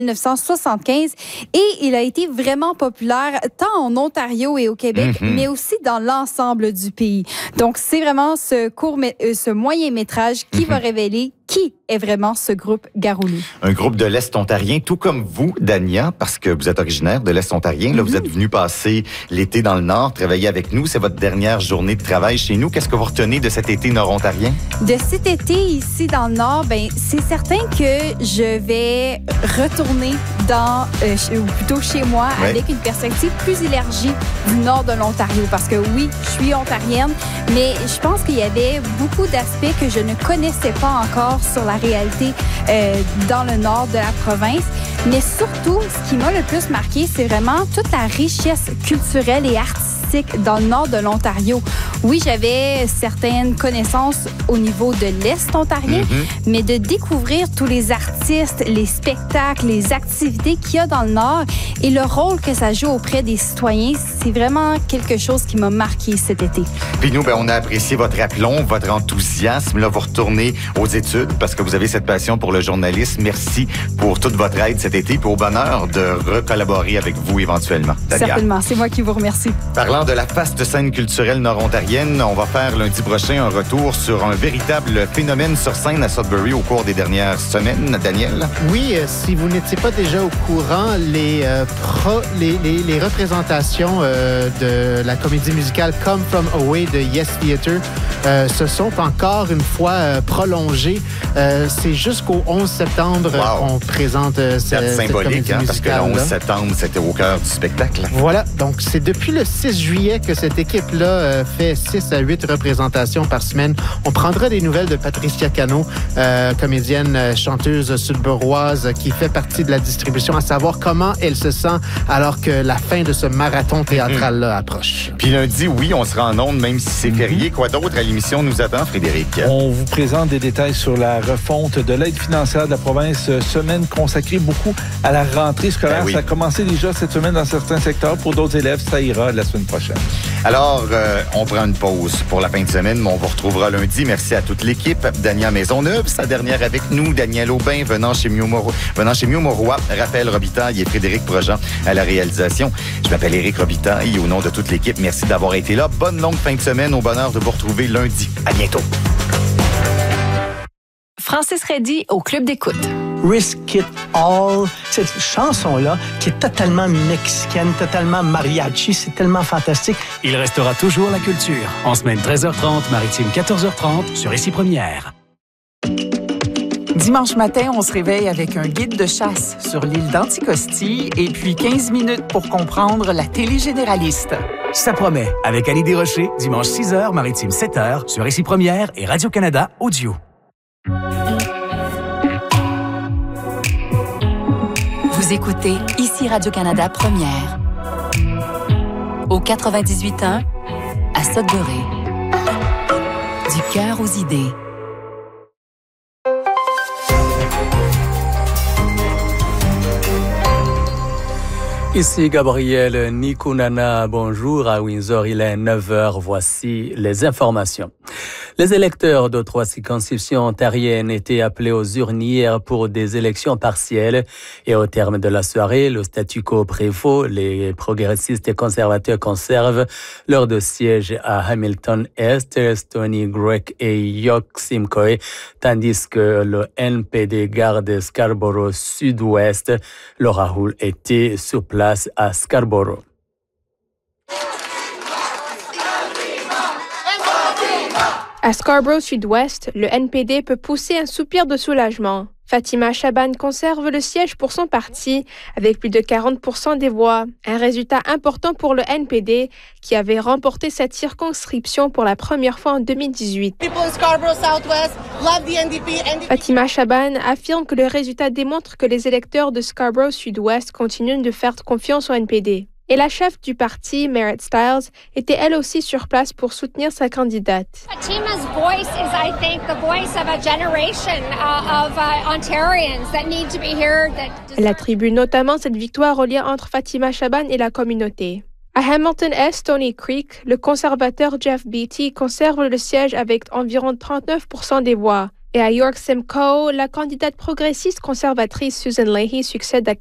1975 et il a été vraiment populaire tant en Ontario et au Québec, mais aussi dans l'ensemble du pays. Donc, c'est vraiment ce moyen-métrage qui va révéler qui est vraiment ce groupe Garoulou. Un groupe de l'Est ontarien, tout comme vous, Dania, parce que vous êtes originaire de l'Est ontarien. Là, vous êtes venu passer l'été dans le Nord, travailler avec nous. C'est votre dernière journée de travail chez nous. Qu'est-ce que vous retenez de cet été nord-ontarien? De cet été ici dans le Nord, ben c'est certain que je vais retourner ou plutôt chez moi avec une perspective plus élargie du Nord de l'Ontario. Parce que oui, je suis ontarienne, mais je pense qu'il y avait beaucoup d'aspects que je ne connaissais pas encore sur la réalité dans le nord de la province. Mais surtout, ce qui m'a le plus marqué, c'est vraiment toute la richesse culturelle et artistique dans le nord de l'Ontario. Oui, j'avais certaines connaissances au niveau de l'Est ontarien, mais de découvrir tous les artistes, les spectacles, les activités qu'il y a dans le nord et le rôle que ça joue auprès des citoyens, c'est vraiment quelque chose qui m'a marqué cet été. Puis nous, on a apprécié votre aplomb, votre enthousiasme. Là, vous retournez aux études parce que vous avez cette passion pour le journalisme. Merci pour toute votre aide cet été et au bonheur de recollaborer avec vous éventuellement. Dania. Certainement, c'est moi qui vous remercie. Parlant de la vaste scène culturelle nord-ontarienne, on va faire lundi prochain un retour sur un véritable phénomène sur scène à Sudbury au cours des dernières semaines. Daniel? Oui, si vous n'étiez pas déjà au courant, les représentations de la comédie musicale Come From Away de Yes Theatre se sont encore une fois prolongées. C'est jusqu'au 11 septembre qu'on présente cette symbolique, comédie musicale. Parce que le 11 septembre, c'était au cœur du spectacle. Voilà, donc c'est depuis le 6 juillet que cette équipe-là fait 6 à 8 représentations par semaine. On prendra des nouvelles de Patricia Cano, comédienne, chanteuse sudburoise qui fait partie de la distribution, à savoir comment elle se sent alors que la fin de ce marathon théâtral-là approche. Puis lundi, oui, on sera en ondes, même si c'est férié. Quoi d'autre à l'émission nous attend, Frédéric? On vous présente des détails sur la refonte de l'aide financière de la province. Semaine consacrée beaucoup à la rentrée scolaire. Ça a commencé déjà cette semaine dans certains secteurs. Pour d'autres élèves, ça ira la semaine prochaine. Alors, on prend une pause pour la fin de semaine, mais on vous retrouvera lundi. Merci à toute l'équipe. Dania Maisonneuve, sa dernière avec nous. Daniel Aubin, venant chez Miu Mauroy. Raphaël Robitaille et Frédéric Projean à la réalisation. Je m'appelle Éric Robitaille. Au nom de toute l'équipe, merci d'avoir été là. Bonne longue fin de semaine. Au bonheur de vous retrouver lundi. À bientôt. Francis Reddy au Club d'écoute. Risk It All, cette chanson-là qui est totalement mexicaine, totalement mariachi, c'est tellement fantastique. Il restera toujours la culture. En semaine 13h30, maritime 14h30 sur Ici Première. Dimanche matin, on se réveille avec un guide de chasse sur l'île d'Anticosti et puis 15 minutes pour comprendre la télé généraliste. Ça promet, avec Annie Desrochers, dimanche 6h, maritime 7h sur Ici Première et Radio-Canada Audio. Vous écoutez Ici Radio-Canada Première. Au 98.1 à Sudbury. Du cœur aux idées. Ici Gabriel Nikunana, bonjour. À Windsor, il est 9h. Voici les informations. Les électeurs de 3 circonscriptions ontariennes étaient appelés aux urnes hier pour des élections partielles. Et au terme de la soirée, le statu quo prévaut. Les progressistes et conservateurs conservent leur de siège à Hamilton-Est, Stony Brook et York Simcoe, tandis que le NPD garde Scarborough Sud-Ouest. Laura Hull était sur place à Scarborough. À Scarborough Sud-Ouest, le NPD peut pousser un soupir de soulagement. Fatima Chaban conserve le siège pour son parti avec plus de 40% des voix. Un résultat important pour le NPD qui avait remporté cette circonscription pour la première fois en 2018. Fatima Chaban affirme que le résultat démontre que les électeurs de Scarborough Sud-Ouest continuent de faire confiance au NPD. Et la chef du parti, Merritt Stiles, était elle aussi sur place pour soutenir sa candidate. Fatima's voice is, I think, the voice of a generation of Ontarians that need to be heard. Elle attribue notamment cette victoire au lien entre Fatima Chaban et la communauté. À Hamilton-Est, Stony Creek, le conservateur Jeff Beattie conserve le siège avec environ 39% des voix. Et à York Simcoe, la candidate progressiste conservatrice Susan Leahy succède à